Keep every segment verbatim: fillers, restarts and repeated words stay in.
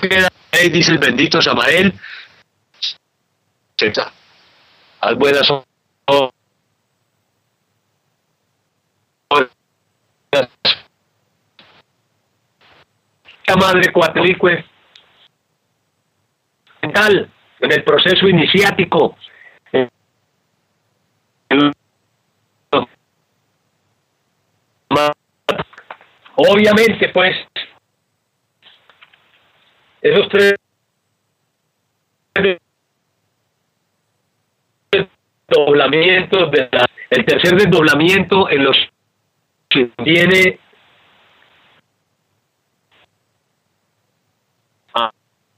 queda ahí, dice el bendito Samael. Haz buenas obras. La madre Coatlicue, en el proceso iniciático, obviamente, pues, esos tres desdoblamientos, de la, el tercer desdoblamiento en los que viene a,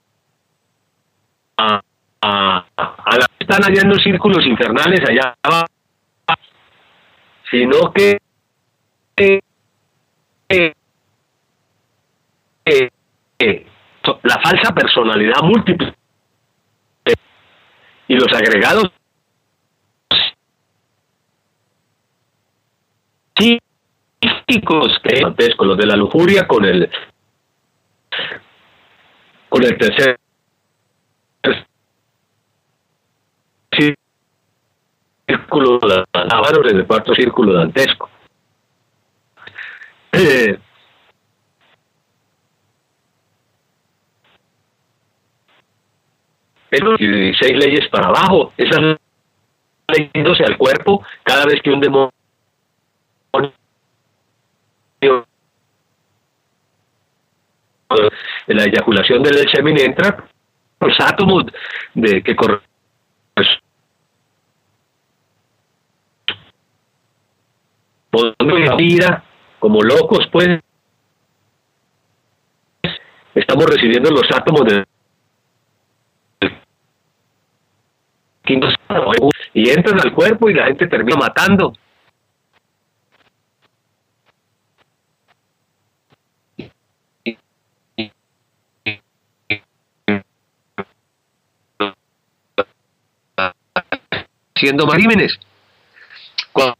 a, a, a la, están allá en los círculos infernales, allá abajo, sino que eh, eh, eh, eh, la falsa personalidad múltiple y los agregados psíquicos que antes con los de la lujuria, con el con el tercer círculo dantesco, en el cuarto círculo dantesco. Eh, dieciséis leyes para abajo, esas leyéndose al cuerpo cada vez que un demonio en la eyaculación del semen entra, los átomos de que corresponden la vida como locos, pues estamos recibiendo los átomos de y entran al cuerpo y la gente termina matando. Siendo crímenes. Cuando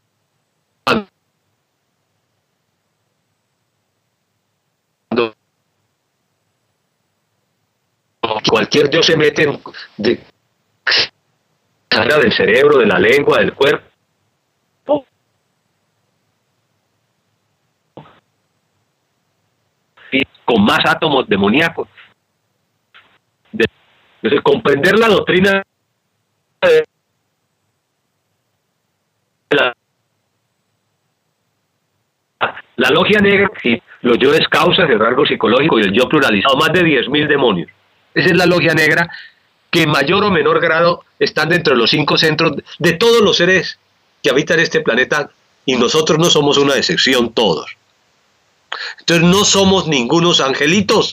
cualquier Dios se mete en, de, del cerebro, de la lengua, del cuerpo, y con más átomos demoníacos. Entonces, comprender la doctrina de la, la logia negra y los yoes causas, el rasgo psicológico y el yo pluralizado, más de diez mil demonios. Esa es la logia negra, que en mayor o menor grado están dentro de los cinco centros de todos los seres que habitan este planeta, y nosotros no somos una excepción todos. Entonces no somos ningunos angelitos.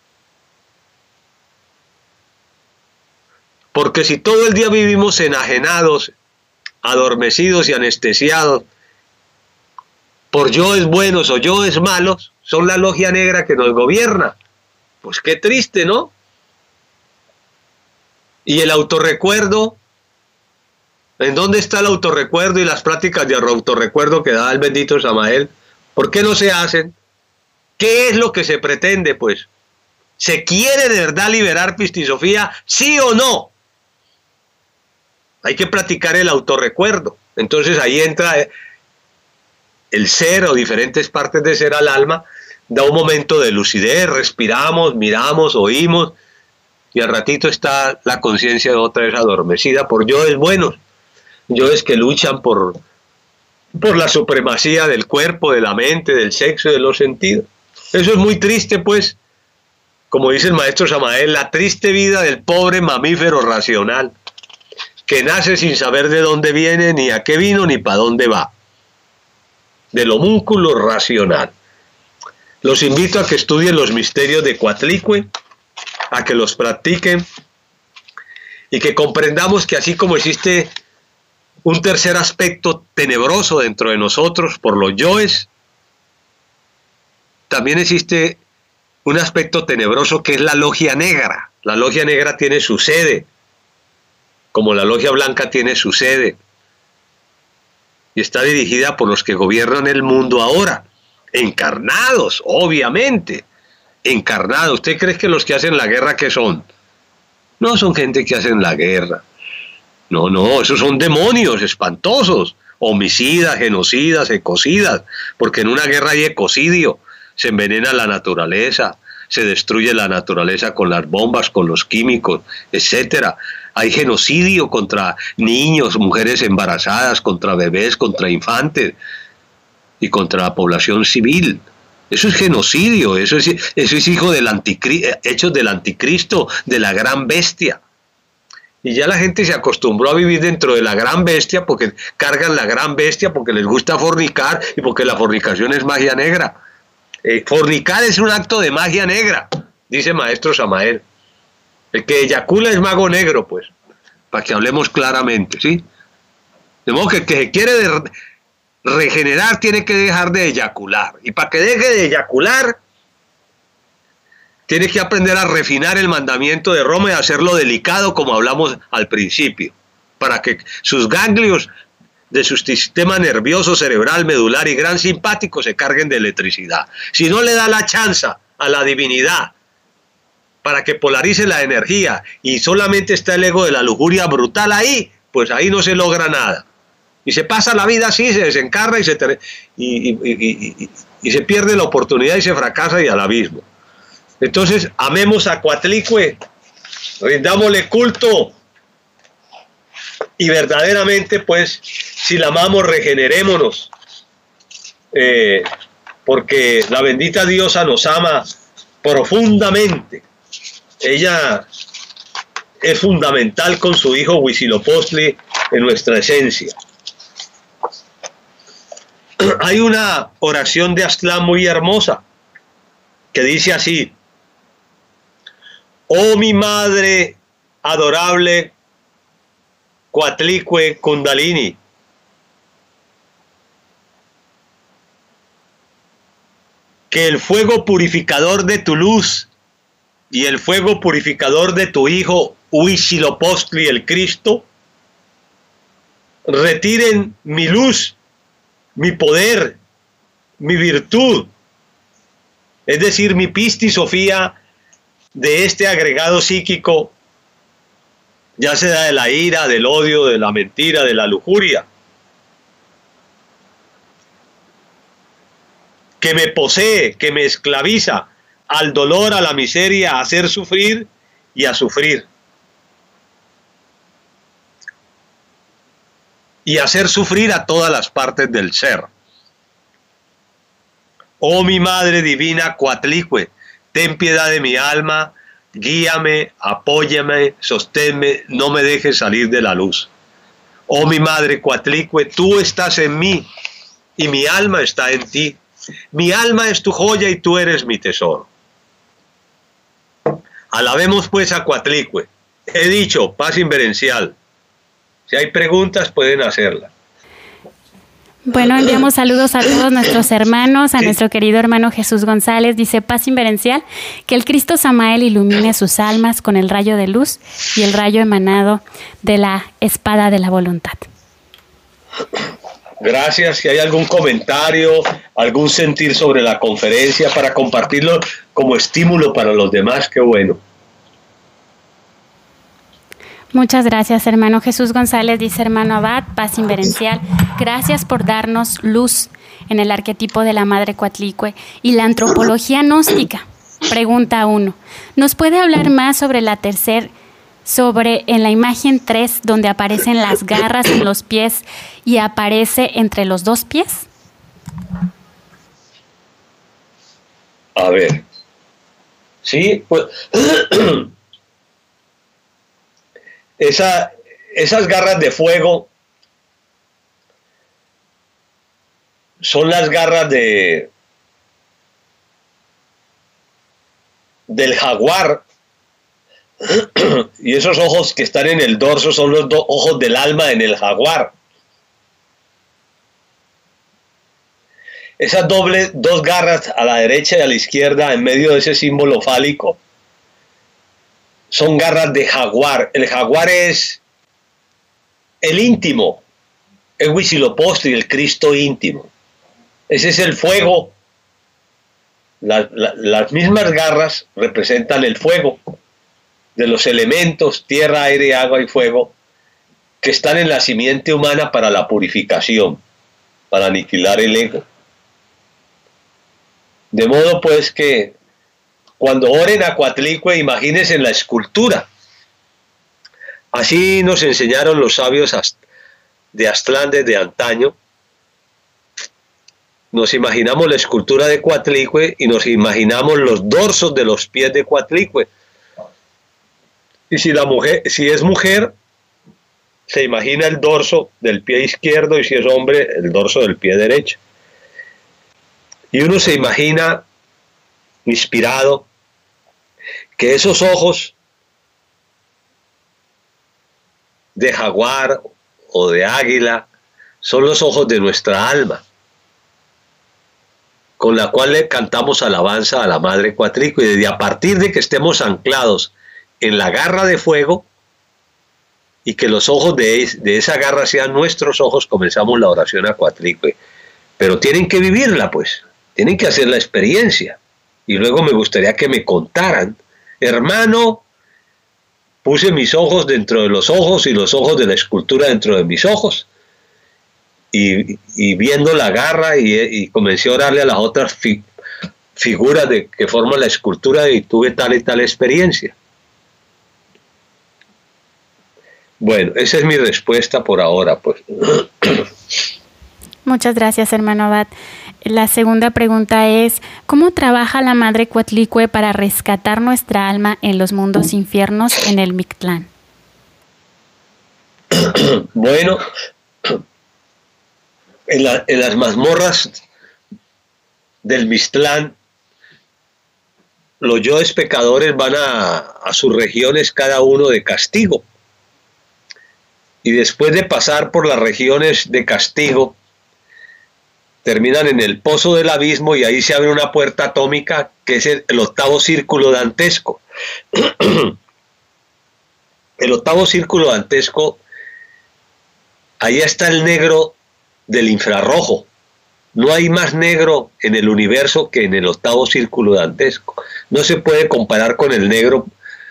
Porque si todo el día vivimos enajenados, adormecidos y anestesiados por yoes buenos o yoes malos, son la logia negra que nos gobierna. Pues qué triste, ¿no? Y el autorrecuerdo, ¿en dónde está el autorrecuerdo y las prácticas de autorrecuerdo que da el bendito Samael? ¿Por qué no se hacen? ¿Qué es lo que se pretende, pues? ¿Se quiere de verdad liberar Pistisofía, sí o no? Hay que practicar el autorrecuerdo. Entonces ahí entra el ser o diferentes partes de ser al alma, da un momento de lucidez, respiramos, miramos, oímos, y al ratito está la conciencia otra vez adormecida por yoes buenos, yoes que luchan por, por la supremacía del cuerpo, de la mente, del sexo y de los sentidos. Eso es muy triste, pues, como dice el maestro Samael, la triste vida del pobre mamífero racional, que nace sin saber de dónde viene, ni a qué vino, ni para dónde va. Del homúnculo racional. Los invito a que estudien los misterios de Coatlicue, a que los practiquen y que comprendamos que así como existe un tercer aspecto tenebroso dentro de nosotros por los yoes, también existe un aspecto tenebroso que es la logia negra. La logia negra tiene su sede, como la logia blanca tiene su sede, y está dirigida por los que gobiernan el mundo ahora, encarnados, obviamente, encarnado. ¿Usted cree que los que hacen la guerra qué son? No son gente que hacen la guerra. No, no, esos son demonios espantosos, homicidas, genocidas, ecocidas, porque en una guerra hay ecocidio, se envenena la naturaleza, se destruye la naturaleza con las bombas, con los químicos, etcétera. Hay genocidio contra niños, mujeres embarazadas, contra bebés, contra infantes y contra la población civil. Eso es genocidio, eso es, eso es hijo del anticristo, hechos del anticristo, de la gran bestia. Y ya la gente se acostumbró a vivir dentro de la gran bestia porque cargan la gran bestia, porque les gusta fornicar y porque la fornicación es magia negra. Eh, fornicar es un acto de magia negra, dice Maestro Samael. El que eyacula es mago negro, pues, para que hablemos claramente, ¿sí? De modo que el que se quiere de regenerar tiene que dejar de eyacular. Y para que deje de eyacular, tiene que aprender a refinar el mandamiento de Roma y hacerlo delicado, como hablamos al principio, para que sus ganglios de su sistema nervioso, cerebral, medular y gran simpático se carguen de electricidad. Si no le da la chance a la divinidad para que polarice la energía y solamente está el ego de la lujuria brutal ahí, pues ahí no se logra nada. Y se pasa la vida así, se desencarna y se, y, y, y, y, y se pierde la oportunidad y se fracasa y al abismo. Entonces, amemos a Coatlicue, rindámosle culto y verdaderamente, pues, si la amamos, regenerémonos, eh, porque la bendita diosa nos ama profundamente. Ella es fundamental con su hijo Huitzilopochtli en nuestra esencia. Hay una oración de Aztlán muy hermosa que dice así: oh mi madre adorable Coatlicue Kundalini, que el fuego purificador de tu luz y el fuego purificador de tu hijo Huitzilopochtli el Cristo retiren mi luz, mi poder, mi virtud, es decir, mi pistisofía de este agregado psíquico, ya sea de la ira, del odio, de la mentira, de la lujuria, que me posee, que me esclaviza al dolor, a la miseria, a hacer sufrir y a sufrir. Y hacer sufrir a todas las partes del ser. Oh mi Madre Divina Coatlicue, ten piedad de mi alma, guíame, apóyame, sosténme, no me dejes salir de la luz. Oh mi Madre Coatlicue, tú estás en mí y mi alma está en ti. Mi alma es tu joya y tú eres mi tesoro. Alabemos pues a Coatlicue. He dicho, paz inverencial. Si hay preguntas pueden hacerlas. Bueno, enviamos saludos a todos nuestros hermanos, a nuestro querido hermano Jesús González, dice paz inverencial, que el Cristo Samael ilumine sus almas con el rayo de luz y el rayo emanado de la espada de la voluntad. Gracias. Si hay algún comentario, algún sentir sobre la conferencia para compartirlo como estímulo para los demás, qué bueno. Muchas gracias, hermano Jesús González, dice hermano Abad, paz inverencial. Gracias por darnos luz en el arquetipo de la Madre Coatlicue y la antropología gnóstica. Pregunta uno. ¿Nos puede hablar más sobre la tercera, sobre en la imagen tres, donde aparecen las garras en los pies y aparece entre los dos pies? A ver. Sí, pues... Esa, esas garras de fuego son las garras de del jaguar, y esos ojos que están en el dorso son los dos ojos del alma en el jaguar. Esas dobles, dos garras a la derecha y a la izquierda en medio de ese símbolo fálico son garras de jaguar. El jaguar es el íntimo, el Huitzilopochtli, el Cristo íntimo. Ese es el fuego La, la, las mismas garras representan el fuego de los elementos tierra, aire, agua y fuego que están en la simiente humana para la purificación, para aniquilar el ego. De modo pues que cuando oren a Coatlicue, imagínense en la escultura. Así nos enseñaron los sabios de Aztlán desde antaño. Nos imaginamos la escultura de Coatlicue y nos imaginamos los dorsos de los pies de Coatlicue. Y si la mujer, si es mujer, se imagina el dorso del pie izquierdo, y si es hombre, el dorso del pie derecho. Y uno se imagina, inspirado, que esos ojos de jaguar o de águila son los ojos de nuestra alma, con la cual le cantamos alabanza a la Madre Coatlicue, y desde a partir de que estemos anclados en la garra de fuego y que los ojos de, de esa garra sean nuestros ojos, comenzamos la oración a Coatlicue. Pero tienen que vivirla, pues, tienen que hacer la experiencia. Y luego me gustaría que me contaran, hermano, puse mis ojos dentro de los ojos y los ojos de la escultura dentro de mis ojos. Y, y viendo la garra y, y comencé a orarle a las otras fi, figuras de, que forman la escultura, y tuve tal y tal experiencia. Bueno, esa es mi respuesta por ahora, pues. Muchas gracias, hermano Abad. La segunda pregunta es, ¿cómo trabaja la Madre Coatlicue para rescatar nuestra alma en los mundos infiernos en el Mictlán? Bueno, en, la, en las mazmorras del Mictlán, los yoes pecadores van a, a sus regiones, cada uno de castigo. Y después de pasar por las regiones de castigo, terminan en el pozo del abismo, y ahí se abre una puerta atómica que es el, el octavo círculo dantesco. El octavo círculo dantesco, ahí está el negro del infrarrojo. No hay más negro en el universo que en el octavo círculo dantesco. No se puede comparar con el negro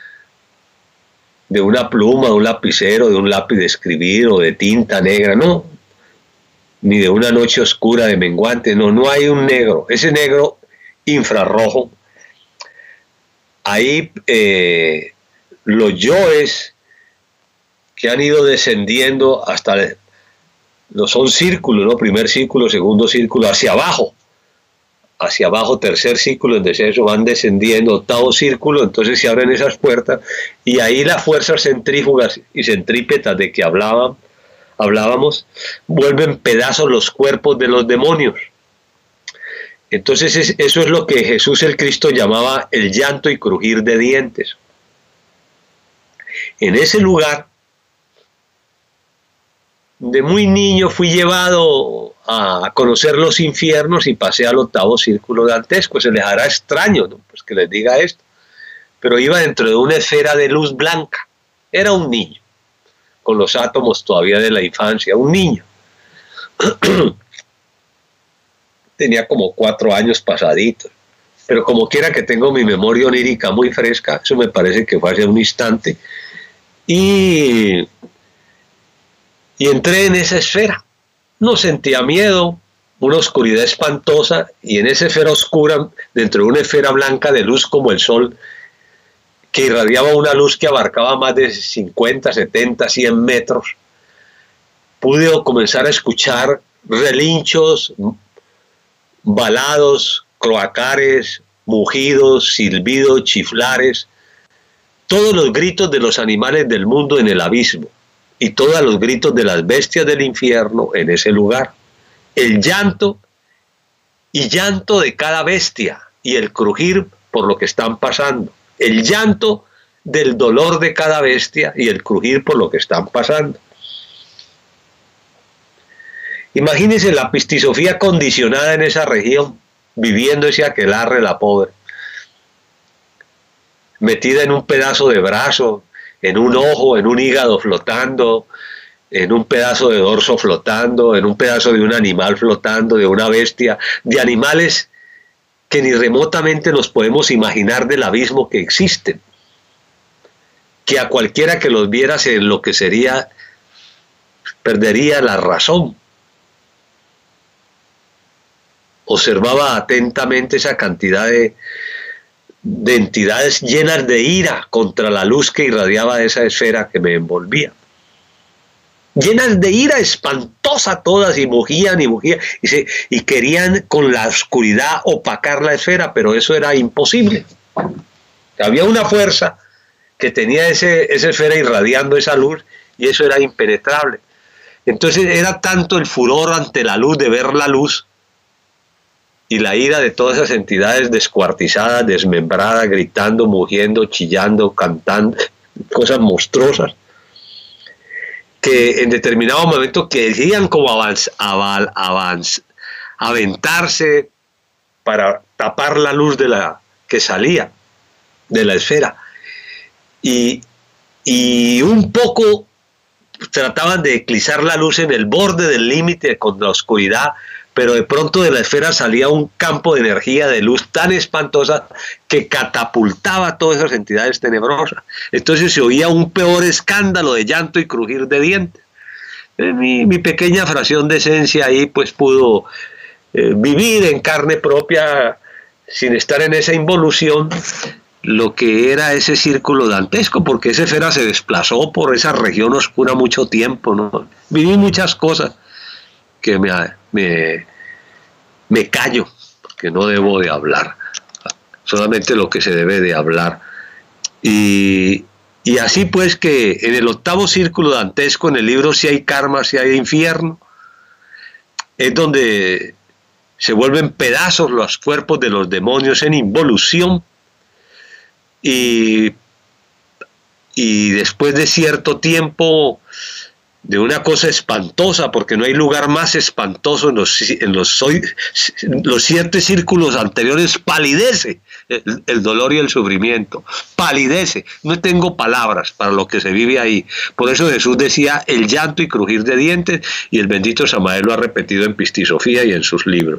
de una pluma, de un lapicero, de un lápiz de escribir o de tinta negra, no. Ni de una noche oscura de menguante, no, no hay un negro. Ese negro infrarrojo, ahí eh, los yoes que han ido descendiendo hasta, no son círculos, ¿no? Primer círculo, segundo círculo, hacia abajo, hacia abajo, tercer círculo en descenso, van descendiendo, octavo círculo, entonces se abren esas puertas, y ahí las fuerzas centrífugas y centrípetas de que hablaban, hablábamos, vuelven pedazos los cuerpos de los demonios. Entonces es, eso es lo que Jesús el Cristo llamaba el llanto y crujir de dientes. En ese lugar, de muy niño fui llevado a conocer los infiernos y pasé al octavo círculo dantesco. Se les hará extraño, ¿no? Pues que les diga esto, pero iba dentro de una esfera de luz blanca. Era un niño, con los átomos todavía de la infancia, un niño. Tenía como cuatro años pasaditos, pero como quiera que tengo mi memoria onírica muy fresca, eso me parece que fue hace un instante, y, y entré en esa esfera. No sentía miedo, una oscuridad espantosa, y en esa esfera oscura, dentro de una esfera blanca de luz como el sol, que irradiaba una luz que abarcaba más de cincuenta, setenta, cien metros, pude comenzar a escuchar relinchos, balados, cloacares, mugidos, silbidos, chiflares, todos los gritos de los animales del mundo en el abismo, y todos los gritos de las bestias del infierno en ese lugar. El llanto y llanto de cada bestia, y el crujir por lo que están pasando. El llanto del dolor de cada bestia y el crujir por lo que están pasando. Imagínense la pistisofía condicionada en esa región, viviendo ese aquelarre, la pobre, metida en un pedazo de brazo, en un ojo, en un hígado flotando, en un pedazo de dorso flotando, en un pedazo de un animal flotando, de una bestia, de animales que ni remotamente nos podemos imaginar del abismo que existen, que a cualquiera que los viera se enloquecería, perdería la razón. Observaba atentamente esa cantidad de, de entidades llenas de ira contra la luz que irradiaba esa esfera que me envolvía. Llenas de ira espantosa todas, y mugían y mugían, y, se, y querían con la oscuridad opacar la esfera, pero eso era imposible. Había una fuerza que tenía ese, esa esfera irradiando esa luz, y eso era impenetrable. Entonces era tanto el furor ante la luz, de ver la luz, y la ira de todas esas entidades descuartizadas, desmembradas, gritando, mugiendo, chillando, cantando, cosas monstruosas, que en determinado momento querían como avanz, aval, avanz, aventarse para tapar la luz de la que salía de la esfera. Y, y un poco trataban de eclipsar la luz en el borde del límite con la oscuridad, pero de pronto de la esfera salía un campo de energía, de luz tan espantosa que catapultaba a todas esas entidades tenebrosas. Entonces se oía un peor escándalo de llanto y crujir de dientes. Mi, mi pequeña fracción de esencia ahí pues pudo eh, vivir en carne propia, sin estar en esa involución, lo que era ese círculo dantesco, porque esa esfera se desplazó por esa región oscura mucho tiempo, ¿no? Viví muchas cosas que me, me, me callo, porque no debo de hablar, solamente lo que se debe de hablar. Y, y así pues que en el octavo círculo dantesco, en el libro Si hay karma, si hay infierno, es donde se vuelven pedazos los cuerpos de los demonios en involución, y, y después de cierto tiempo, de una cosa espantosa, porque no hay lugar más espantoso, en los, en los, los siete círculos anteriores palidece el, el dolor y el sufrimiento, palidece, no tengo palabras para lo que se vive ahí. Por eso Jesús decía el llanto y crujir de dientes, y el bendito Samael lo ha repetido en Pistisofía y en sus libros.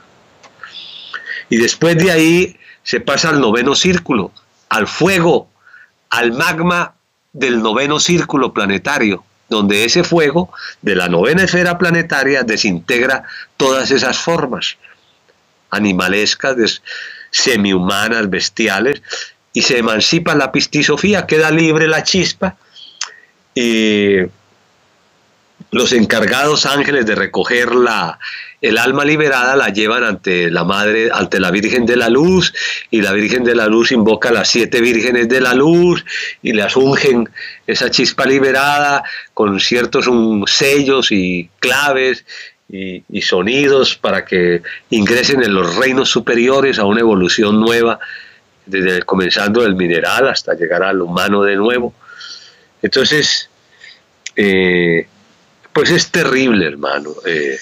Y después de ahí se pasa al noveno círculo, al fuego, al magma del noveno círculo planetario, donde ese fuego de la novena esfera planetaria desintegra todas esas formas animalescas, semihumanas, bestiales, y se emancipa la pistisofía, queda libre la chispa, y los encargados ángeles de recoger la, el alma liberada la llevan ante la madre, ante la Virgen de la Luz, y la Virgen de la Luz invoca a las siete vírgenes de la luz y las ungen esa chispa liberada con ciertos um, sellos y claves y, y sonidos para que ingresen en los reinos superiores a una evolución nueva, desde comenzando del mineral hasta llegar al humano de nuevo. Entonces, eh, pues es terrible, hermano. Eh,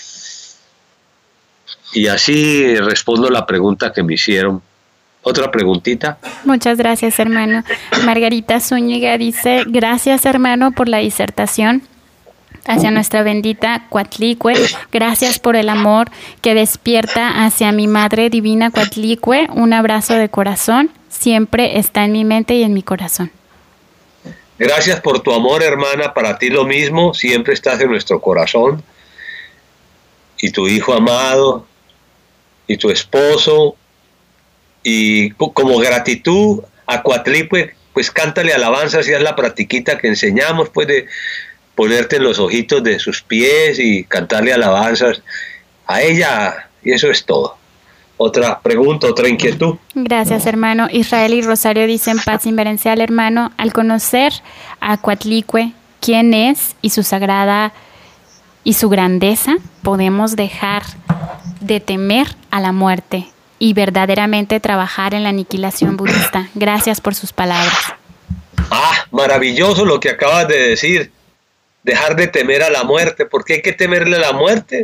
y así respondo la pregunta que me hicieron. ¿Otra preguntita? Muchas gracias, hermano. Margarita Zúñiga dice, gracias, hermano, por la disertación hacia nuestra bendita Coatlicue. Gracias por el amor que despierta hacia mi Madre Divina Coatlicue. Un abrazo de corazón. Siempre está en mi mente y en mi corazón. Gracias por tu amor, hermana, para ti lo mismo, siempre estás en nuestro corazón, y tu hijo amado, y tu esposo, y como gratitud a Coatlicue, pues cántale alabanzas, y haz la practiquita que enseñamos, pues de ponerte en los ojitos de sus pies y cantarle alabanzas a ella, y eso es todo. Otra pregunta, otra inquietud. Gracias, hermano. Israel y Rosario dicen paz inverencial, hermano. Al conocer a Coatlicue, quién es y su sagrada y su grandeza, podemos dejar de temer a la muerte y verdaderamente trabajar en la aniquilación budista. Gracias por sus palabras. Ah, maravilloso lo que acabas de decir. Dejar de temer a la muerte. ¿Por qué hay que temerle a la muerte?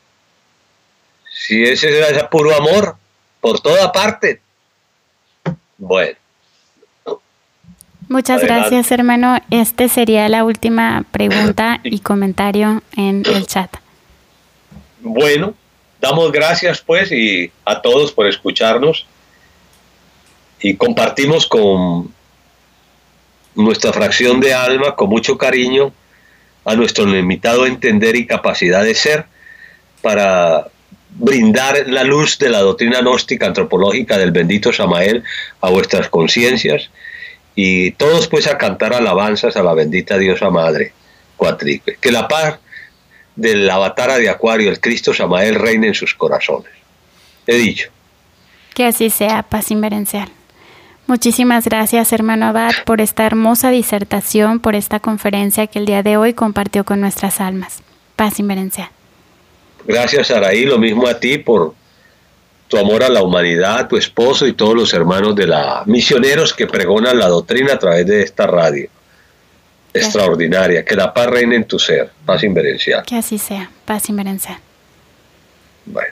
Si ese es puro amor, por toda parte. Bueno. Muchas Adelante. Gracias, hermano. Este sería la última pregunta y comentario en el chat. Bueno, damos gracias pues y a todos por escucharnos y compartimos con nuestra fracción de alma con mucho cariño a nuestro limitado entender y capacidad de ser para brindar la luz de la doctrina gnóstica antropológica del bendito Samael a vuestras conciencias y todos pues a cantar alabanzas a la bendita diosa madre Coatlicue. Que la paz del avatar de Acuario, el Cristo Samael, reine en sus corazones. He dicho. Que así sea, paz inverencial. Muchísimas gracias, hermano Abad, por esta hermosa disertación, por esta conferencia que el día de hoy compartió con nuestras almas. Paz inverencial. Gracias, Araí, lo mismo a ti por tu amor a la humanidad, tu esposo y todos los hermanos de la misioneros que pregonan la doctrina a través de esta radio. Gracias. Extraordinaria. Que la paz reine en tu ser. Paz inverencial. Que así sea. Paz inverencial. Bueno.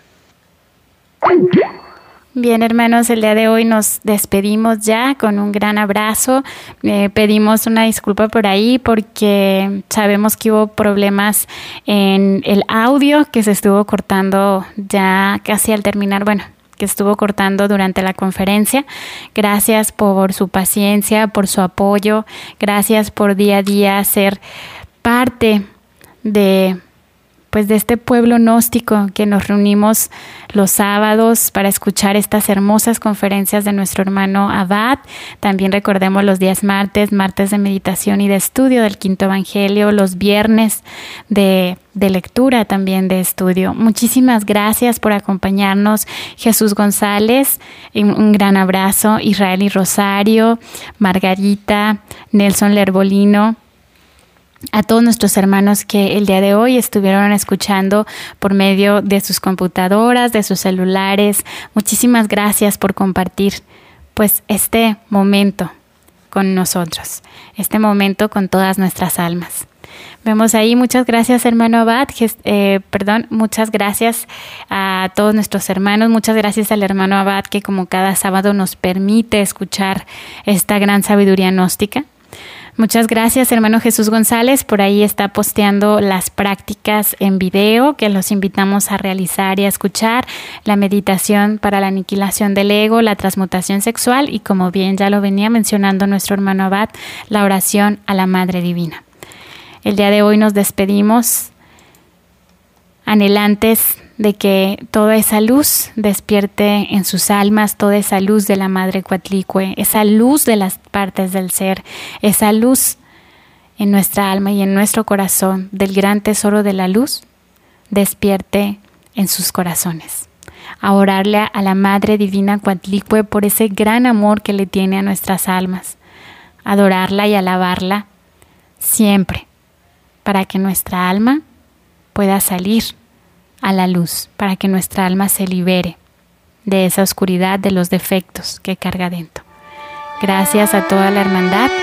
Bien, hermanos, el día de hoy nos despedimos ya con un gran abrazo. Eh, pedimos una disculpa por ahí porque sabemos que hubo problemas en el audio que se estuvo cortando ya casi al terminar, bueno, que estuvo cortando durante la conferencia. Gracias por su paciencia, por su apoyo. Gracias por día a día ser parte de... pues de este pueblo gnóstico que nos reunimos los sábados para escuchar estas hermosas conferencias de nuestro hermano Abad. También recordemos los días martes, martes de meditación y de estudio del Quinto Evangelio, los viernes de, de lectura también de estudio. Muchísimas gracias por acompañarnos, Jesús González, un gran abrazo, Israel y Rosario, Margarita, Nelson Lerbolino, a todos nuestros hermanos que el día de hoy estuvieron escuchando por medio de sus computadoras, de sus celulares. Muchísimas gracias por compartir pues este momento con nosotros, este momento con todas nuestras almas. Vemos ahí, muchas gracias, hermano Abad, eh, perdón, muchas gracias a todos nuestros hermanos, muchas gracias al hermano Abad que como cada sábado nos permite escuchar esta gran sabiduría gnóstica. Muchas gracias, hermano Jesús González, por ahí está posteando las prácticas en video que los invitamos a realizar y a escuchar, la meditación para la aniquilación del ego, la transmutación sexual y, como bien ya lo venía mencionando nuestro hermano Abad, la oración a la Madre Divina. El día de hoy nos despedimos anhelantes de que toda esa luz despierte en sus almas, toda esa luz de la Madre Coatlicue, esa luz de las partes del ser, esa luz en nuestra alma y en nuestro corazón del gran tesoro de la luz, despierte en sus corazones. A orarle a la Madre Divina Coatlicue por ese gran amor que le tiene a nuestras almas, adorarla y alabarla siempre, para que nuestra alma pueda salir a la luz, para que nuestra alma se libere de esa oscuridad, de los defectos que carga dentro. Gracias a toda la hermandad.